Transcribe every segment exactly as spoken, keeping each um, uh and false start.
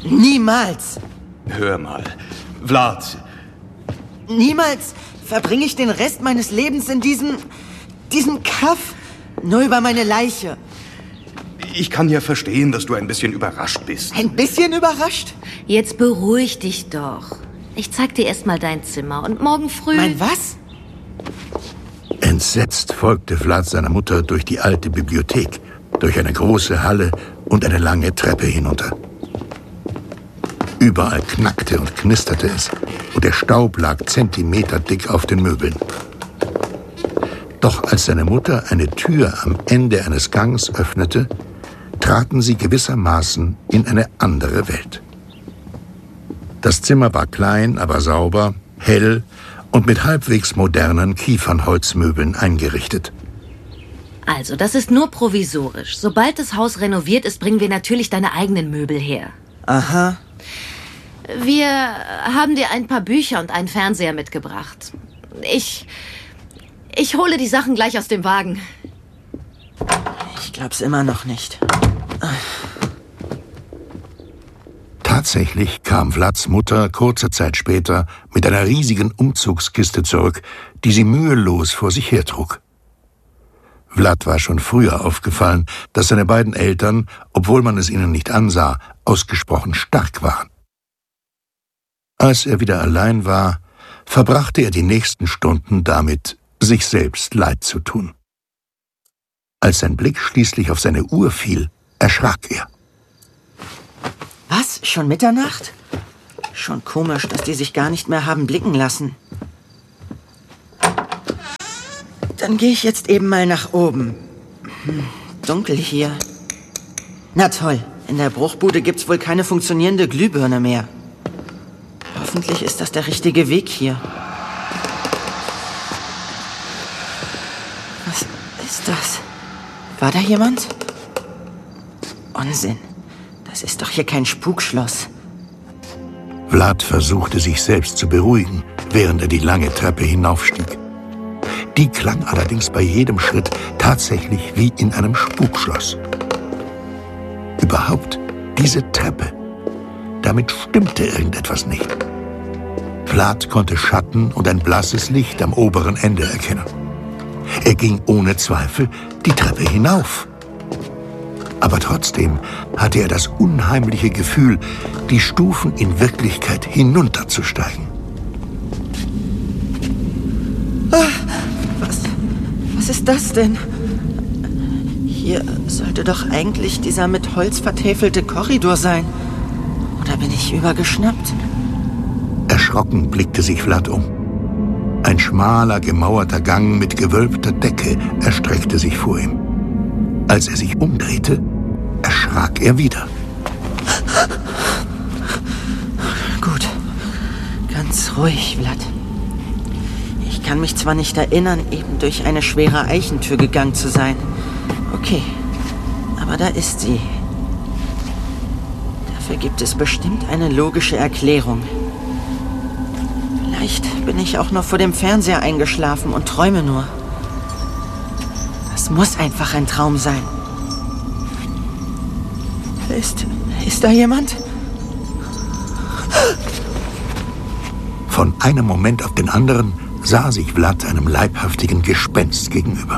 Niemals. Hör mal, Vlad. Niemals verbringe ich den Rest meines Lebens in diesem... diesem Kaff. Nur über meine Leiche. Ich kann ja verstehen, dass du ein bisschen überrascht bist. Ein bisschen überrascht? Jetzt beruhig dich doch. Ich zeig dir erst mal dein Zimmer und morgen früh... Mein was? Entsetzt folgte Vlad seiner Mutter durch die alte Bibliothek, durch eine große Halle und eine lange Treppe hinunter. Überall knackte und knisterte es und der Staub lag zentimeterdick auf den Möbeln. Doch als seine Mutter eine Tür am Ende eines Gangs öffnete, traten sie gewissermaßen in eine andere Welt. Das Zimmer war klein, aber sauber, hell und mit halbwegs modernen Kiefernholzmöbeln eingerichtet. Also, das ist nur provisorisch. Sobald das Haus renoviert ist, bringen wir natürlich deine eigenen Möbel her. Aha. Wir haben dir ein paar Bücher und einen Fernseher mitgebracht. Ich... Ich hole die Sachen gleich aus dem Wagen. Ich glaub's immer noch nicht. Tatsächlich kam Vlads Mutter kurze Zeit später mit einer riesigen Umzugskiste zurück, die sie mühelos vor sich hertrug. Vlad war schon früher aufgefallen, dass seine beiden Eltern, obwohl man es ihnen nicht ansah, ausgesprochen stark waren. Als er wieder allein war, verbrachte er die nächsten Stunden damit, sich selbst leid zu tun. Als sein Blick schließlich auf seine Uhr fiel, erschrak er. Was? Schon Mitternacht? Schon komisch, dass die sich gar nicht mehr haben blicken lassen. Dann gehe ich jetzt eben mal nach oben. Hm, dunkel hier. Na toll, in der Bruchbude gibt's wohl keine funktionierende Glühbirne mehr. Hoffentlich ist das der richtige Weg hier. Was ist das? War da jemand? Unsinn. Das ist doch hier kein Spukschloss. Vlad versuchte sich selbst zu beruhigen, während er die lange Treppe hinaufstieg. Die klang allerdings bei jedem Schritt tatsächlich wie in einem Spukschloss. Überhaupt diese Treppe. Damit stimmte irgendetwas nicht. Vlad konnte Schatten und ein blasses Licht am oberen Ende erkennen. Er ging ohne Zweifel die Treppe hinauf. Aber trotzdem hatte er das unheimliche Gefühl, die Stufen in Wirklichkeit hinunterzusteigen. Was, was ist das denn? Hier sollte doch eigentlich dieser mit Holz vertäfelte Korridor sein. Oder bin ich übergeschnappt? Erschrocken blickte sich Vlad um. Ein schmaler, gemauerter Gang mit gewölbter Decke erstreckte sich vor ihm. Als er sich umdrehte, erschrak er wieder. Gut, ganz ruhig, Vlad. Ich kann mich zwar nicht erinnern, eben durch eine schwere Eichentür gegangen zu sein. Okay, aber da ist sie. Dafür gibt es bestimmt eine logische Erklärung. Vielleicht bin ich auch nur vor dem Fernseher eingeschlafen und träume nur. Das muss einfach ein Traum sein. Ist, ist da jemand? Von einem Moment auf den anderen sah sich Vlad einem leibhaftigen Gespenst gegenüber.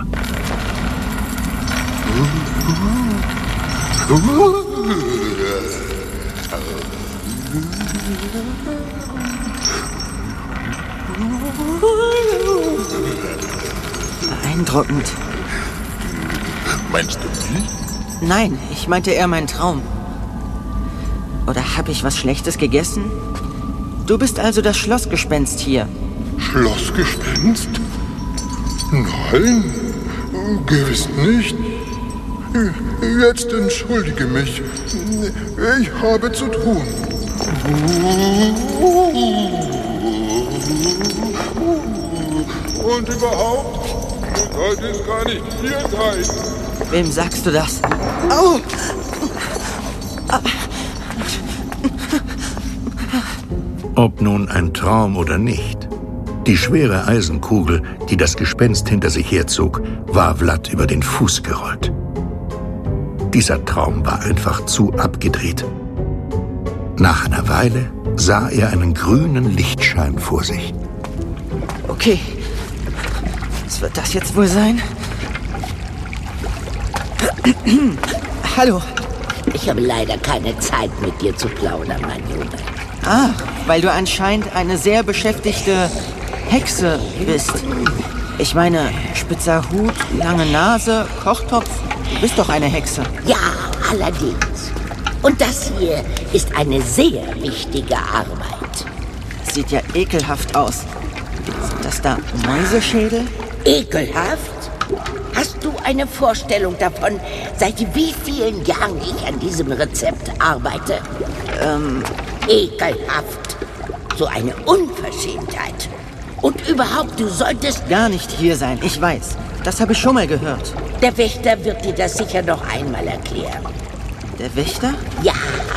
Beeindruckend. Meinst du mich? Nein, ich meinte eher meinen Traum. Oder habe ich was Schlechtes gegessen? Du bist also das Schlossgespenst hier. Schlossgespenst? Nein, gewiss nicht. Jetzt entschuldige mich. Ich habe zu tun. Und überhaupt, du solltest gar nicht hier sein. Wem sagst du das? Au! Ob nun ein Traum oder nicht, die schwere Eisenkugel, die das Gespenst hinter sich herzog, war Vlad über den Fuß gerollt. Dieser Traum war einfach zu abgedreht. Nach einer Weile sah er einen grünen Lichtschein vor sich. Okay, was wird das jetzt wohl sein? Hallo. Ich habe leider keine Zeit, mit dir zu plaudern, mein Junge. Ah, weil du anscheinend eine sehr beschäftigte Hexe bist. Ich meine, spitzer Hut, lange Nase, Kochtopf. Du bist doch eine Hexe. Ja, allerdings. Und das hier ist eine sehr wichtige Arbeit. Sieht ja ekelhaft aus. Sind das da Mäuseschädel? Ekelhaft? Hast du eine Vorstellung davon, seit wie vielen Jahren ich an diesem Rezept arbeite? Ähm... Ekelhaft. So eine Unverschämtheit. Und überhaupt, du solltest... Gar nicht hier sein, ich weiß. Das habe ich schon mal gehört. Der Wächter wird dir das sicher noch einmal erklären. Der Wächter? Ja.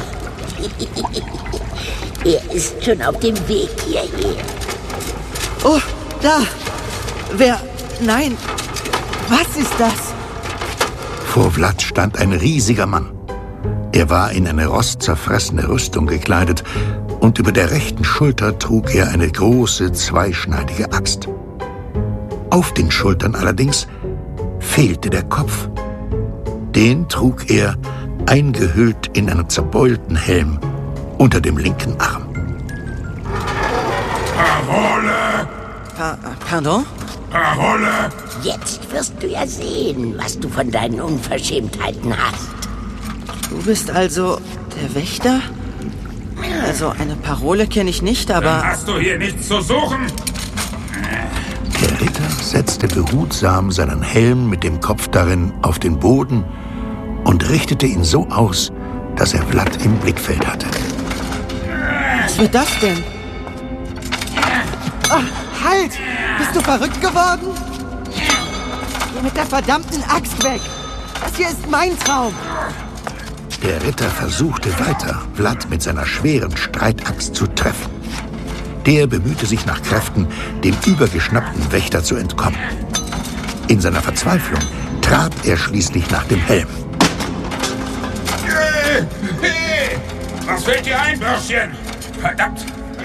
Er ist schon auf dem Weg hierher. Oh, da. Wer... Nein. Was ist das? Vor Vlad stand ein riesiger Mann. Er war in eine rostzerfressene Rüstung gekleidet und über der rechten Schulter trug er eine große, zweischneidige Axt. Auf den Schultern allerdings fehlte der Kopf. Den trug er eingehüllt in einen zerbeulten Helm unter dem linken Arm. Parole! Pa pardon? Parole! Jetzt wirst du ja sehen, was du von deinen Unverschämtheiten hast. Du bist also der Wächter? Also eine Parole kenne ich nicht, aber... Dann hast du hier nichts zu suchen. Der Ritter setzte behutsam seinen Helm mit dem Kopf darin auf den Boden und richtete ihn so aus, dass er Vlad im Blickfeld hatte. Was wird das denn? Oh, halt! Bist du verrückt geworden? Geh mit der verdammten Axt weg! Das hier ist mein Traum! Der Ritter versuchte weiter, Vlad mit seiner schweren Streitaxt zu treffen. Der bemühte sich nach Kräften, dem übergeschnappten Wächter zu entkommen. In seiner Verzweiflung trat er schließlich nach dem Helm. Hey, hey, was fällt dir ein, Bürschchen? Verdammt!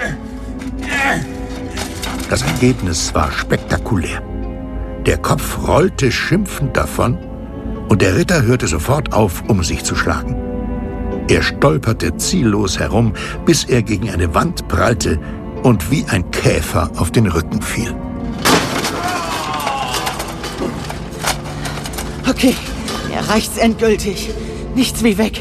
Das Ergebnis war spektakulär. Der Kopf rollte schimpfend davon und der Ritter hörte sofort auf, um sich zu schlagen. Er stolperte ziellos herum, bis er gegen eine Wand prallte und wie ein Käfer auf den Rücken fiel. Okay, er reicht's endgültig. Nichts wie weg.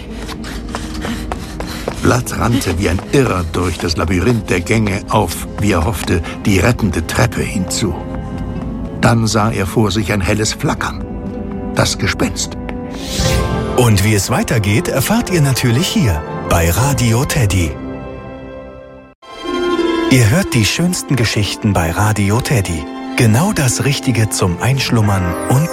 Vlad rannte wie ein Irrer durch das Labyrinth der Gänge auf, wie er hoffte, die rettende Treppe hinzu. Dann sah er vor sich ein helles Flackern. Das Gespenst. Und wie es weitergeht, erfahrt ihr natürlich hier bei Radio Teddy. Ihr hört die schönsten Geschichten bei Radio Teddy. Genau das Richtige zum Einschlummern und